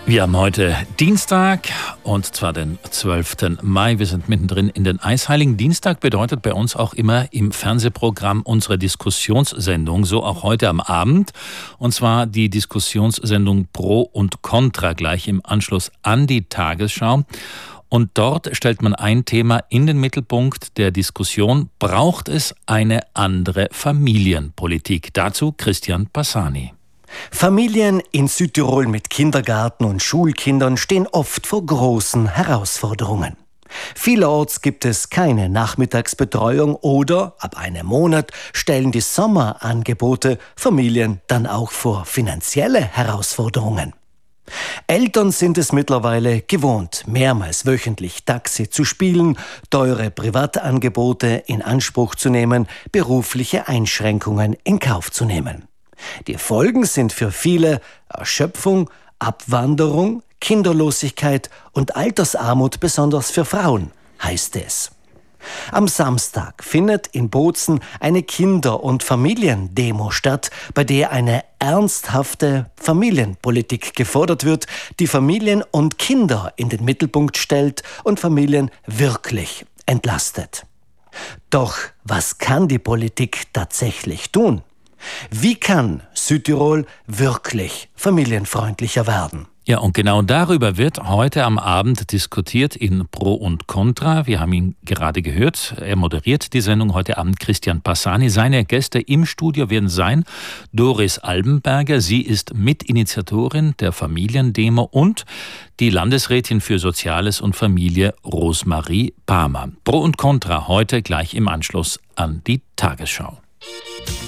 Wir haben heute Dienstag, und zwar den 12. Mai. Wir sind mittendrin in den Eisheiligen. Dienstag bedeutet bei uns auch immer im Fernsehprogramm unsere Diskussionssendung, so auch heute am Abend. Und zwar die Diskussionssendung Pro und Contra, gleich im Anschluss an die Tagesschau. Und dort stellt man ein Thema in den Mittelpunkt der Diskussion: Braucht es eine andere Familienpolitik? Dazu Christian Passani. Familien in Südtirol mit Kindergarten und Schulkindern stehen oft vor großen Herausforderungen. Vielerorts gibt es keine Nachmittagsbetreuung oder ab einem Monat stellen die Sommerangebote Familien dann auch vor finanzielle Herausforderungen. Eltern sind es mittlerweile gewohnt, mehrmals wöchentlich Taxi zu spielen, teure Privatangebote in Anspruch zu nehmen, berufliche Einschränkungen in Kauf zu nehmen. Die Folgen sind für viele Erschöpfung, Abwanderung, Kinderlosigkeit und Altersarmut, besonders für Frauen, heißt es. Am Samstag findet in Bozen eine Kinder- und Familiendemo statt, bei der eine ernsthafte Familienpolitik gefordert wird, die Familien und Kinder in den Mittelpunkt stellt und Familien wirklich entlastet. Doch was kann die Politik tatsächlich tun? Wie kann Südtirol wirklich familienfreundlicher werden? Ja, und genau darüber wird heute am Abend diskutiert in Pro und Contra. Wir haben ihn gerade gehört. Er moderiert die Sendung heute Abend, Christian Passani. Seine Gäste im Studio werden sein Doris Albenberger. Sie ist Mitinitiatorin der Familiendemo, und die Landesrätin für Soziales und Familie Rosemarie Palmer. Pro und Contra heute gleich im Anschluss an die Tagesschau.